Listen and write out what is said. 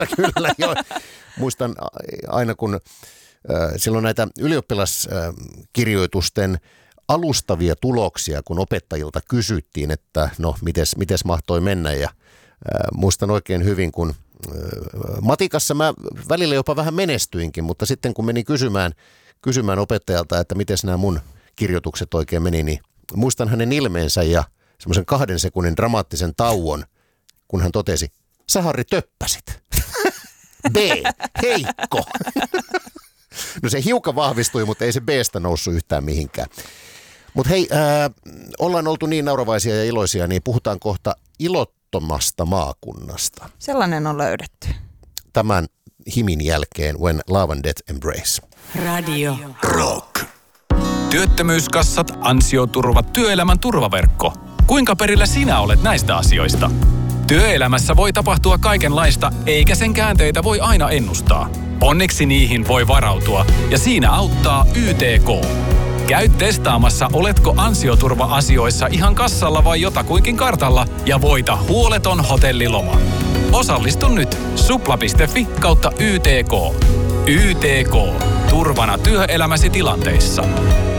Kyllä, joo. Muistan aina, kun silloin näitä ylioppilaskirjoitusten alustavia tuloksia, kun opettajilta kysyttiin, että no, mites mahtoi mennä. Ja muistan oikein hyvin, kun matikassa mä välillä jopa vähän menestyinkin, mutta sitten kun menin kysymään opettajalta, että miten nämä mun kirjoitukset oikein meni, niin muistan hänen ilmeensä ja semmoisen 2 sekunnin dramaattisen tauon, kun hän totesi, sä Harri töppäsit. B, heikko. No se hiukan vahvistui, mutta ei se B:stä noussut yhtään mihinkään. Mutta hei, ollaan oltu niin nauravaisia ja iloisia, niin puhutaan kohta ilottomasta maakunnasta. Sellainen on löydetty. Tämän himin jälkeen When Love and Death Embrace. Radio Rock. Työttömyyskassat, ansioturvat, työelämän turvaverkko. Kuinka perillä sinä olet näistä asioista? Työelämässä voi tapahtua kaikenlaista, eikä sen käänteitä voi aina ennustaa. Onneksi niihin voi varautua, ja siinä auttaa YTK. Käy testaamassa, oletko ansioturva-asioissa ihan kassalla vai jotakuinkin kartalla, ja voita huoleton hotelliloma. Osallistu nyt supla.fi/YTK. YTK. Turvana työelämäsi tilanteissa.